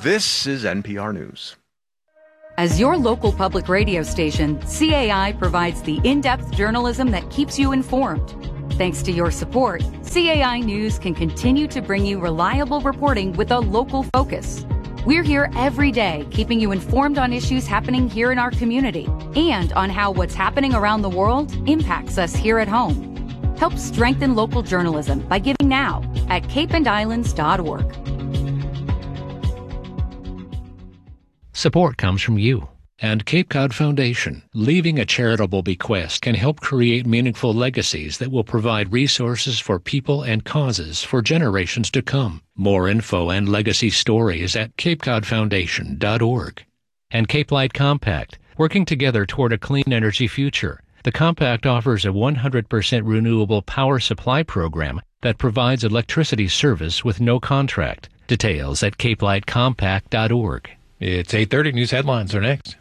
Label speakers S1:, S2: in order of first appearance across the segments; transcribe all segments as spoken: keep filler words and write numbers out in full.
S1: This is N P R News.
S2: As your local public radio station, C A I provides the in-depth journalism that keeps you informed. Thanks to your support, C A I News can continue to bring you reliable reporting with a local focus. We're here every day, keeping you informed on issues happening here in our community and on how what's happening around the world impacts us here at home. Help strengthen local journalism by giving now at cape and islands dot org.
S3: Support comes from you and Cape Cod Foundation. Leaving a charitable bequest can help create meaningful legacies that will provide resources for people and causes for generations to come. More info and legacy stories at cape cod foundation dot org. And Cape Light Compact, working together toward a clean energy future. The Compact offers a one hundred percent renewable power supply program that provides electricity service with no contract. Details at cape light compact dot org.
S4: It's eight thirty. News headlines are next.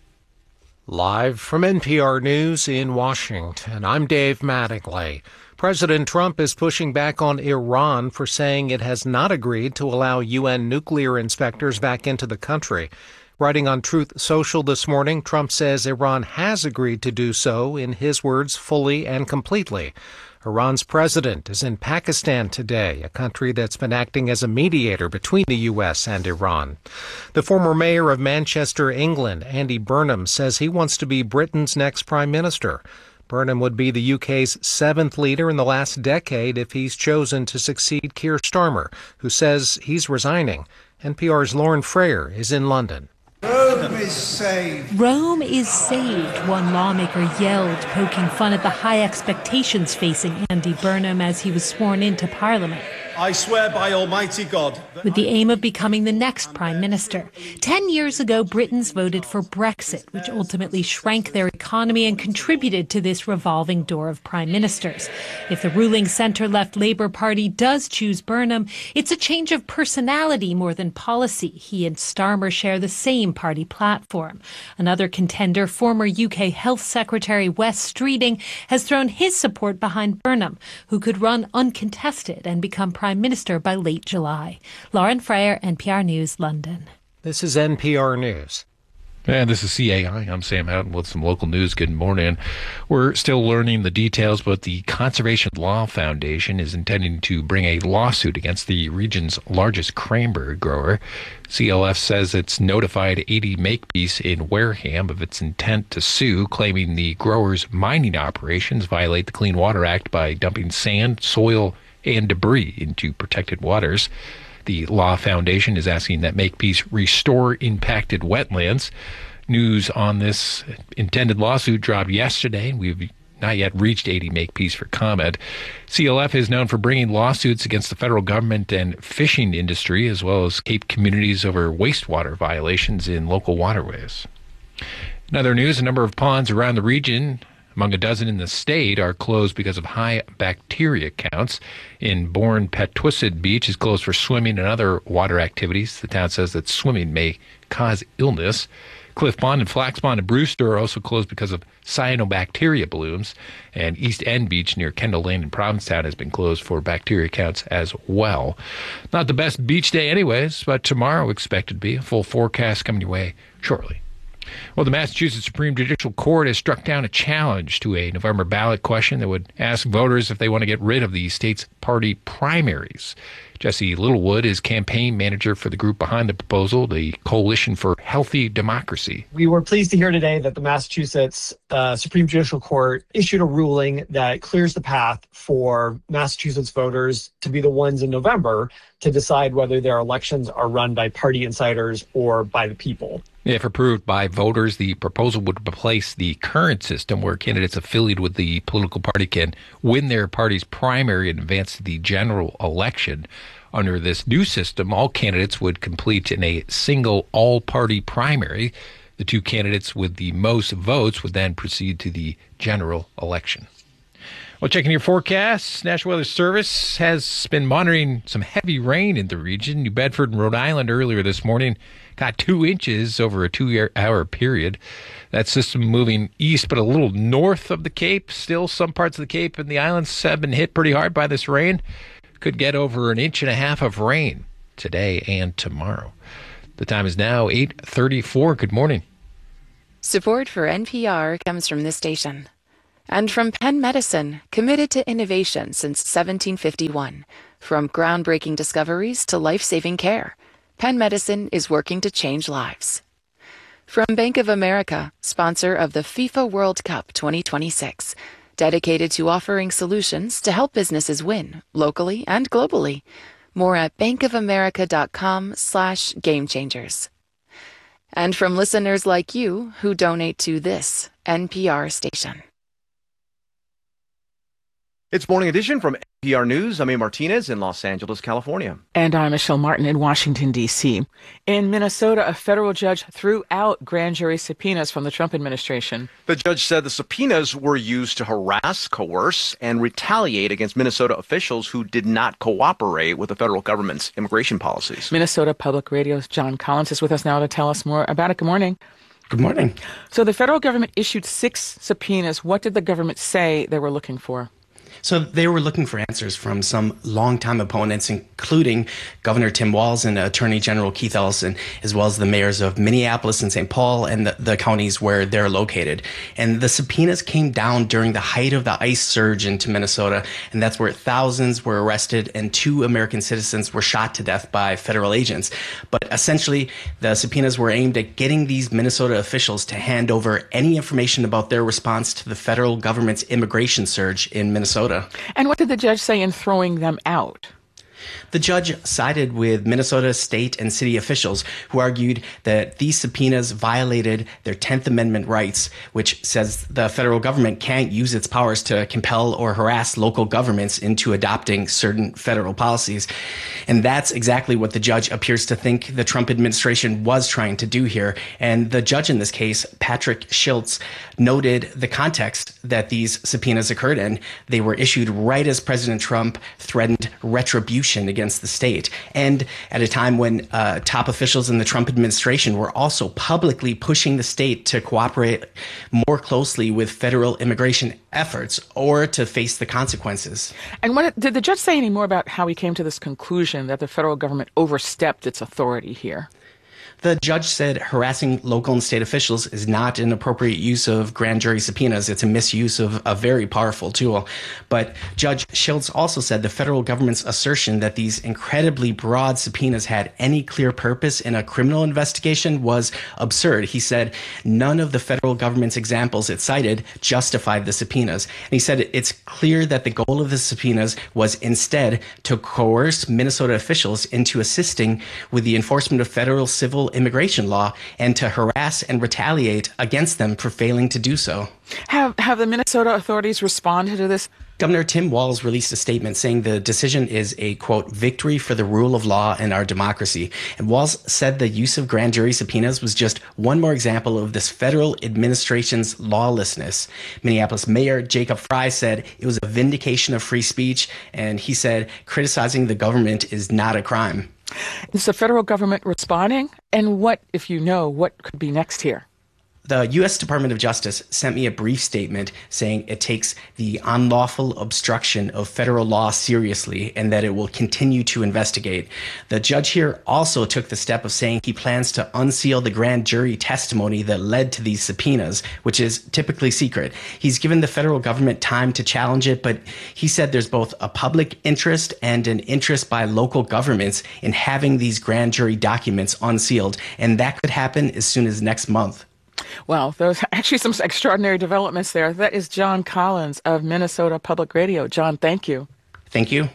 S4: Live from N P R News in Washington, I'm Dave Mattingly. President Trump is pushing back on Iran for saying it has not agreed to allow U N nuclear inspectors back into the country. Writing on Truth Social this morning, Trump says Iran has agreed to do so, in his words, fully and completely. Iran's president is in Pakistan today, a country that's been acting as a mediator between the U S and Iran. The former mayor of Manchester, England, Andy Burnham, says he wants to be Britain's next prime minister. Burnham would be the U K's seventh leader in the last decade if he's chosen to succeed Keir Starmer, who says he's resigning. N P R's Lauren Frayer is in London.
S5: Rome is saved.
S6: Rome is saved, one lawmaker yelled, poking fun at the high expectations facing Andy Burnham as he was sworn into Parliament.
S5: I swear by Almighty God.
S6: With the aim of becoming the next prime minister. Ten years ago, Britons voted for Brexit, which ultimately shrank their economy and contributed to this revolving door of prime ministers. If the ruling centre-left Labour Party does choose Burnham, it's a change of personality more than policy. He and Starmer share the same party platform. Another contender, former U K Health Secretary Wes Streeting, has thrown his support behind Burnham, who could run uncontested and become Prime Minister by late July. Lauren Frayer, N P R News, London.
S4: This is N P R News.
S3: And this is C A I. I'm Sam Houghton with some local news. Good morning. We're still learning the details, but the Conservation Law Foundation is intending to bring a lawsuit against the region's largest cranberry grower. C L F says it's notified A D Makepeace in Wareham of its intent to sue, claiming the grower's mining operations violate the Clean Water Act by dumping sand, soil, and debris into protected waters. The Law Foundation is asking that Makepeace restore impacted wetlands. News on this intended lawsuit dropped yesterday, and we've not yet reached A D Makepeace for comment. C L F is known for bringing lawsuits against the federal government and fishing industry, as well as Cape communities over wastewater violations in local waterways. In other news, a number of ponds around the region, among a dozen in the state, are closed because of high bacteria counts. In Bourne, Patuxent Beach is closed for swimming and other water activities. The town says that swimming may cause illness. Cliff Pond and Flax Pond and Brewster are also closed because of cyanobacteria blooms. And East End Beach near Kendall Lane in Provincetown has been closed for bacteria counts as well. Not the best beach day anyways, but tomorrow expected to be. A full forecast coming your way shortly. Well, the Massachusetts Supreme Judicial Court has struck down a challenge to a November ballot question that would ask voters if they want to get rid of the state's party primaries. Jesse Littlewood is campaign manager for the group behind the proposal, the Coalition for Healthy Democracy.
S7: We were pleased to hear today that the Massachusetts uh, Supreme Judicial Court issued a ruling that clears the path for Massachusetts voters to be the ones in November to decide whether their elections are run by party insiders or by the people.
S3: If approved by voters, the proposal would replace the current system where candidates affiliated with the political party can win their party's primary and advance to the general election. Under this new system, all candidates would complete in a single all-party primary. The two candidates with the most votes would then proceed to the general election. Well, checking your forecasts, National Weather Service has been monitoring some heavy rain in the region. New Bedford and Rhode Island earlier this morning got two inches over a two-hour period. That system moving east, but a little north of the Cape. Still, some parts of the Cape and the islands have been hit pretty hard by this rain. Could get over an inch and a half of rain today and tomorrow. The time is now eight thirty-four. Good morning.
S8: Support for N P R comes from this station. And from Penn Medicine, committed to innovation since seventeen fifty-one. From groundbreaking discoveries to life-saving care, Penn Medicine is working to change lives. From Bank of America, sponsor of the FIFA World Cup twenty twenty-six, dedicated to offering solutions to help businesses win, locally and globally. More at bankofamerica.com slash game changers. And from listeners like you who donate to this N P R station.
S1: It's Morning Edition from N P R News. I'm A. Martinez in Los Angeles, California.
S9: And I'm Michelle Martin in Washington, D C. In Minnesota, a federal judge threw out grand jury subpoenas from the Trump administration.
S1: The judge said the subpoenas were used to harass, coerce, and retaliate against Minnesota officials who did not cooperate with the federal government's immigration policies.
S9: Minnesota Public Radio's John Collins is with us now to tell us more about it. Good morning.
S10: Good morning.
S9: So the federal government issued six subpoenas. What did the government say they were looking for?
S10: So they were looking for answers from some longtime opponents, including Governor Tim Walz and Attorney General Keith Ellison, as well as the mayors of Minneapolis and Saint Paul and the, the counties where they're located. And the subpoenas came down during the height of the ICE surge into Minnesota, and that's where thousands were arrested and two American citizens were shot to death by federal agents. But essentially, the subpoenas were aimed at getting these Minnesota officials to hand over any information about their response to the federal government's immigration surge in Minnesota.
S9: And what did the judge say in throwing them out?
S10: The judge sided with Minnesota state and city officials who argued that these subpoenas violated their tenth Amendment rights, which says the federal government can't use its powers to compel or harass local governments into adopting certain federal policies. And that's exactly what the judge appears to think the Trump administration was trying to do here. And the judge in this case, Patrick Schiltz, noted the context that these subpoenas occurred in. They were issued right as President Trump threatened retribution against the state, and at a time when uh, top officials in the Trump administration were also publicly pushing the state to cooperate more closely with federal immigration efforts or to face the consequences.
S9: And what did the judge say any more about how he came to this conclusion that the federal government overstepped its authority here?
S10: The judge said harassing local and state officials is not an appropriate use of grand jury subpoenas. It's a misuse of a very powerful tool. But Judge Schiltz also said the federal government's assertion that these incredibly broad subpoenas had any clear purpose in a criminal investigation was absurd. He said none of the federal government's examples it cited justified the subpoenas. And he said it's clear that the goal of the subpoenas was instead to coerce Minnesota officials into assisting with the enforcement of federal civil immigration law and to harass and retaliate against them for failing to do so.
S9: Have have the Minnesota authorities responded to this?
S10: Governor Tim Walz released a statement saying the decision is a, quote, victory for the rule of law and our democracy. And Walz said the use of grand jury subpoenas was just one more example of this federal administration's lawlessness. Minneapolis Mayor Jacob Frey said it was a vindication of free speech, and he said criticizing the government is not a crime.
S9: Is the federal government responding? And what, if you know, what could be next here?
S10: The U S Department of Justice sent me a brief statement saying it takes the unlawful obstruction of federal law seriously and that it will continue to investigate. The judge here also took the step of saying he plans to unseal the grand jury testimony that led to these subpoenas, which is typically secret. He's given the federal government time to challenge it, but he said there's both a public interest and an interest by local governments in having these grand jury documents unsealed, and that could happen as soon as next month.
S9: Well, there's actually some extraordinary developments there. That is John Collins of Minnesota Public Radio. John, thank you.
S10: Thank you.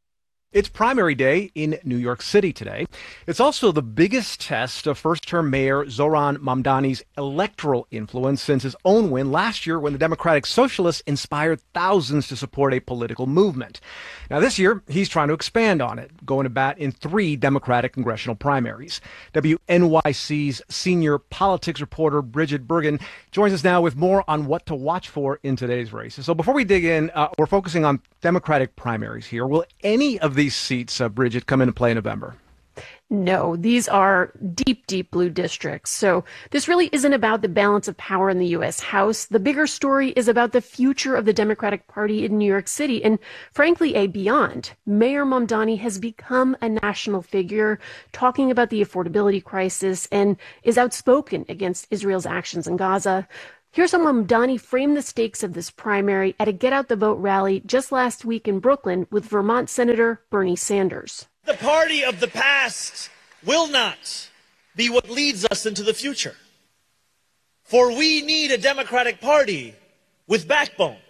S11: It's primary day in New York City today. It's also the biggest test of first-term Mayor Zoran Mamdani's electoral influence since his own win last year when the Democratic Socialists inspired thousands to support a political movement. Now, this year, he's trying to expand on it, going to bat in three Democratic congressional primaries. W N Y C's senior politics reporter Bridget Bergen joins us now with more on what to watch for in today's races. So before we dig in, uh, we're focusing on Democratic primaries here. Will any of these seats, uh, Bridget, come into play in November?
S12: No, these are deep, deep blue districts. So this really isn't about the balance of power in the U S House. The bigger story is about the future of the Democratic Party in New York City and, frankly, a beyond. Mayor Mamdani has become a national figure, talking about the affordability crisis, and is outspoken against Israel's actions in Gaza. Here's how Mamdani framed the stakes of this primary at a Get Out the Vote rally just last week in Brooklyn with Vermont Senator Bernie Sanders.
S13: The party of the past will not be what leads us into the future. For we need a Democratic Party with backbone.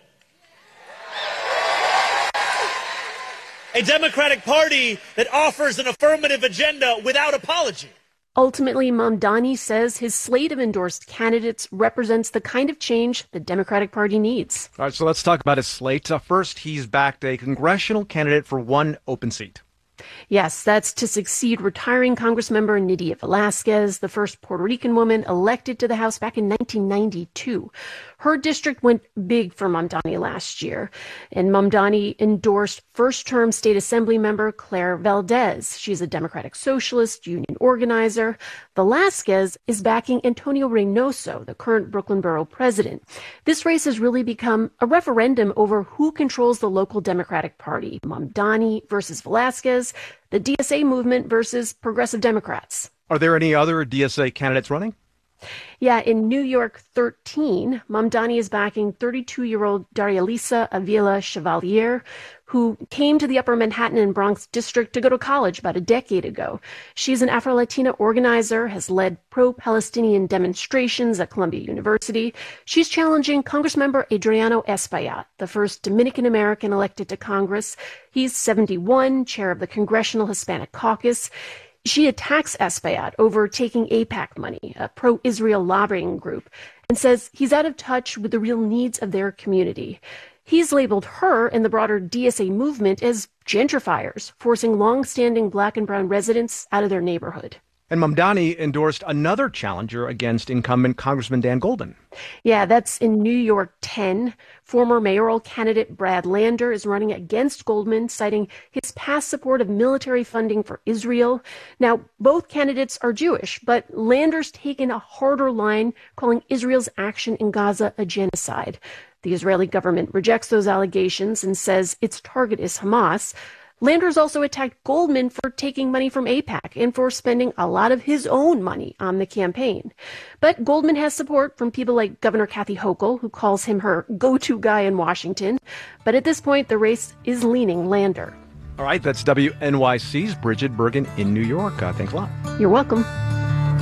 S13: A Democratic Party that offers an affirmative agenda without apology.
S12: Ultimately, Mamdani says his slate of endorsed candidates represents the kind of change the Democratic Party needs.
S11: All right, so let's talk about his slate. Uh, first, he's backed a congressional candidate for one open seat.
S12: Yes, that's to succeed retiring Congressmember Nydia Velázquez, the first Puerto Rican woman elected to the House back in nineteen ninety-two. Her district went big for Mamdani last year, and Mamdani endorsed first-term state assembly member Claire Valdez. She's a Democratic Socialist, union organizer. Velázquez is backing Antonio Reynoso, the current Brooklyn Borough president. This race has really become a referendum over who controls the local Democratic Party, Mamdani versus Velázquez, the D S A movement versus progressive Democrats.
S11: Are there any other D S A candidates running?
S12: Yeah, in New York thirteen, Mamdani is backing thirty-two-year-old Darialisa Avila Chevalier, who came to the Upper Manhattan and Bronx district to go to college about a decade ago. She's an Afro-Latina organizer, has led pro-Palestinian demonstrations at Columbia University. She's challenging Congressmember Adriano Espaillat, the first Dominican-American elected to Congress. He's seventy-one, chair of the Congressional Hispanic Caucus. She attacks Espaillat over taking AIPAC money, a pro-Israel lobbying group, and says he's out of touch with the real needs of their community. He's labeled her and the broader D S A movement as gentrifiers, forcing long-standing black and brown residents out of their neighborhood.
S11: And Mamdani endorsed another challenger against incumbent Congressman Dan Goldman.
S12: Yeah, that's in New York ten. Former mayoral candidate Brad Lander is running against Goldman, citing his past support of military funding for Israel. Now, both candidates are Jewish, but Lander's taken a harder line, calling Israel's action in Gaza a genocide. The Israeli government rejects those allegations and says its target is Hamas. Landers also attacked Goldman for taking money from AIPAC and for spending a lot of his own money on the campaign. But Goldman has support from people like Governor Kathy Hochul, who calls him her go-to guy in Washington. But at this point, the race is leaning Lander.
S11: All right, that's W N Y C's Bridget Bergen in New York. Uh, thanks a lot.
S12: You're welcome.